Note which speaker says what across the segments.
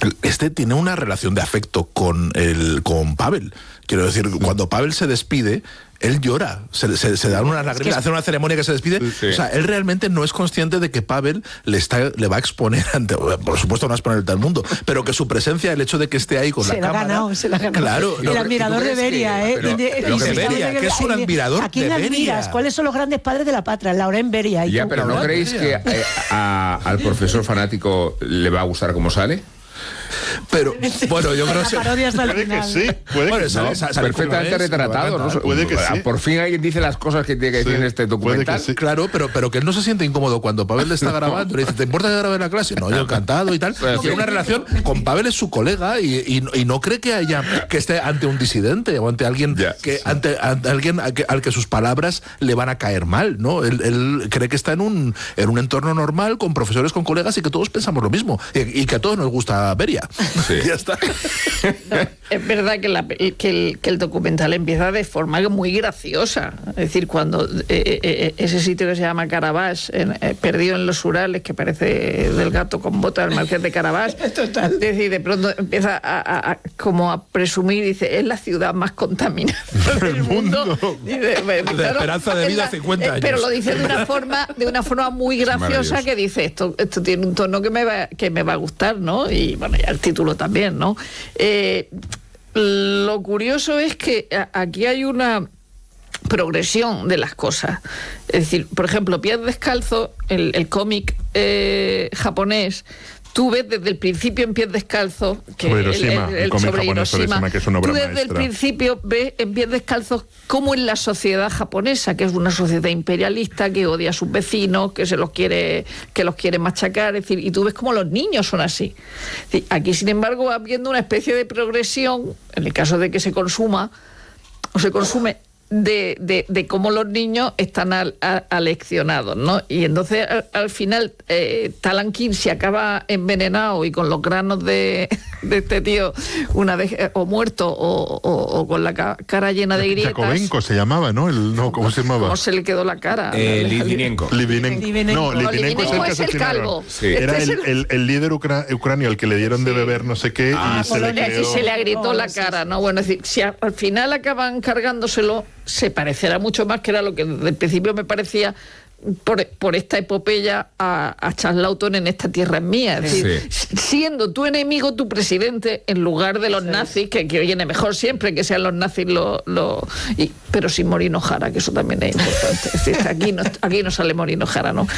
Speaker 1: tiene una relación de afecto con Pavel. Quiero decir, cuando Pavel se despide, él llora, se dan unas lágrimas, hace una ceremonia que se despide. Sí. O sea, él realmente no es consciente de que Pavel le va a exponer ante, por supuesto no va a exponer ante el mundo, pero que su presencia, el hecho de que esté ahí con la cámara...
Speaker 2: Se la ha ganado.
Speaker 1: Claro.
Speaker 2: El admirador de Beria, ¿eh?
Speaker 1: ¿Qué es un admirador de Beria?
Speaker 2: ¿A quién admiras? ¿Cuáles son los grandes padres de la patria? Laurent Beria.
Speaker 3: Ya, pero ¿no creéis que al profesor fanático le va a gustar cómo sale?
Speaker 1: Pero, bueno, yo creo que...
Speaker 4: Puede que sí. Puede que
Speaker 3: sale perfectamente retratado, ¿no?
Speaker 4: Puede que sí.
Speaker 3: Por fin alguien dice las cosas que tiene que decir en este documental.
Speaker 1: Sí. Claro, pero que él no se siente incómodo cuando Pavel le está grabando. Le dice, ¿te importa que grabe la clase? No, yo encantado y tal. Tiene una relación con Pavel, es su colega, y no cree que esté ante un disidente o ante alguien ante alguien al que sus palabras le van a caer mal, ¿no? Él cree que está en un entorno normal, con profesores, con colegas, y que todos pensamos lo mismo. Y que a todos nos gusta Beria. Sí. Ya está.
Speaker 5: Es verdad que el documental empieza de forma muy graciosa. Es decir, cuando ese sitio que se llama Caravaggio, perdido en los Urales, que parece del gato con botas, el marqués de Caravaggio. Es decir, de pronto empieza como a presumir, dice, es la ciudad más contaminada del mundo. Dice,
Speaker 1: la esperanza de vida 50 años.
Speaker 5: Pero lo dice de una forma muy graciosa, que dice, esto tiene un tono que me va a gustar, ¿no? Y bueno, ya el título también, ¿no? Lo curioso es que aquí hay una progresión de las cosas. Es decir, por ejemplo, Pies Descalzos, el cómic japonés, tú ves desde el principio en Pies Descalzos, que
Speaker 4: el cómic
Speaker 5: sobre
Speaker 4: japonés
Speaker 5: Hiroshima,
Speaker 4: que es una obra
Speaker 5: tú desde
Speaker 4: maestra.
Speaker 5: el principio ves en Pies Descalzos cómo es la sociedad japonesa, que es una sociedad imperialista, que odia a sus vecinos, que los quiere machacar, es decir, y tú ves cómo los niños son así. Es decir, aquí, sin embargo, va habiendo una especie de progresión, en el caso de que se consuma o se consume, de cómo los niños están aleccionados, ¿no? Y entonces al final Talan King se acaba envenenado y con los granos de este tío una vez o muerto o con la cara llena de grietas.
Speaker 4: Yakovenko se llamaba, ¿no? ¿Cómo se llamaba?
Speaker 5: ¿Cómo se le quedó la cara?
Speaker 3: Litvinenko.
Speaker 4: No, Litvinenko
Speaker 5: es el calvo.
Speaker 3: Sí.
Speaker 4: Era el líder ucranio al que le dieron de beber no sé qué y se
Speaker 5: le agrietó la cara, ¿no? Bueno, es decir, si al final acaban cargándoselo, se parecerá mucho más, que era lo que desde el principio me parecía, por esta epopeya, a Charles Lawton en Esta tierra es mía. Es decir, siendo tu enemigo tu presidente, en lugar de los nazis, que viene mejor siempre que sean los nazis pero sin Morino Jara, que eso también es importante. Es decir, aquí no sale Morino Jara, ¿no?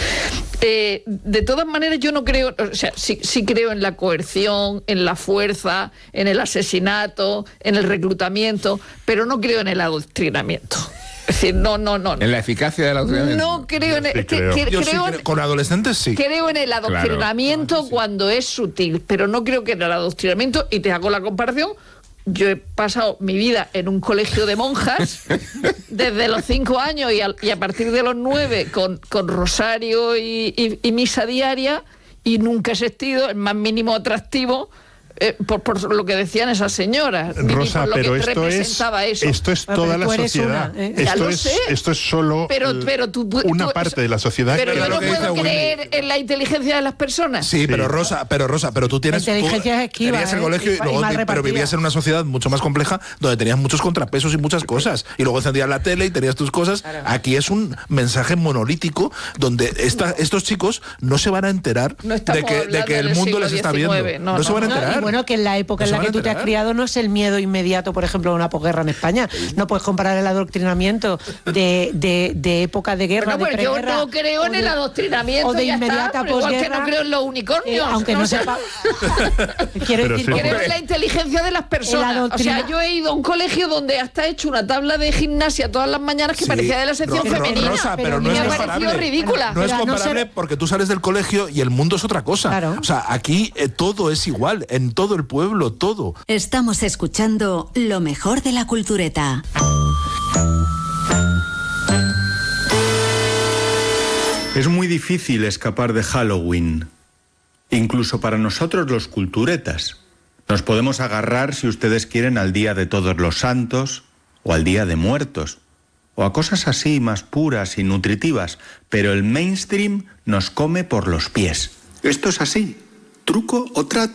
Speaker 5: De todas maneras, yo no creo, o sea, sí creo en la coerción, en la fuerza, en el asesinato, en el reclutamiento, pero no creo en el adoctrinamiento. Es decir, no.
Speaker 3: ¿En la eficacia del adoctrinamiento?
Speaker 5: No creo en el...
Speaker 1: Con adolescentes sí.
Speaker 5: Creo en el adoctrinamiento cuando es sutil, pero no creo que en el adoctrinamiento, y te hago la comparación. Yo he pasado mi vida en un colegio de monjas desde los 5 años y a partir de los 9 con rosario y misa diaria, y nunca he sentido el más mínimo atractivo por lo que decían esas señoras.
Speaker 4: Rosa, pero esto es toda la sociedad. Esto es solo una parte de la sociedad.
Speaker 5: Pero yo no puedo creer en la inteligencia de las personas.
Speaker 1: Sí, pero Rosa, pero tú tienes...
Speaker 2: La inteligencia es esquiva,
Speaker 1: tenías el colegio y luego pero vivías en una sociedad mucho más compleja, donde tenías muchos contrapesos y muchas cosas. Y luego encendías la tele y tenías tus cosas. Claro. Aquí es un mensaje monolítico donde estos chicos no se van a enterar de que el mundo les está viendo. No se van a enterar.
Speaker 2: Bueno, que en la época en la que tú te has criado no es el miedo inmediato, por ejemplo, de una posguerra en España. No puedes comparar el adoctrinamiento de época de guerra, de preguerra.
Speaker 5: Yo no creo en el adoctrinamiento
Speaker 2: o de inmediata posguerra.
Speaker 5: Igual que no creo en los unicornios.
Speaker 2: Aunque no sepa...
Speaker 5: Creo en la inteligencia de las personas. O sea, yo he ido a un colegio donde hasta he hecho una tabla de gimnasia todas las mañanas que parecía de la sección femenina.
Speaker 1: Rosa, pero no es
Speaker 5: me ha
Speaker 1: comparable.
Speaker 5: parecido ridícula.
Speaker 1: No es comparable porque tú sales del colegio y el mundo es otra cosa.
Speaker 2: Claro.
Speaker 1: O sea, aquí todo es igual, en todo el pueblo, todo.
Speaker 6: Estamos escuchando lo mejor de la cultureta.
Speaker 7: Es muy difícil escapar de Halloween, incluso para nosotros los culturetas. Nos podemos agarrar, si ustedes quieren, al Día de Todos los Santos o al Día de Muertos, o a cosas así más puras y nutritivas, pero el mainstream nos come por los pies. Esto es así, truco o trato.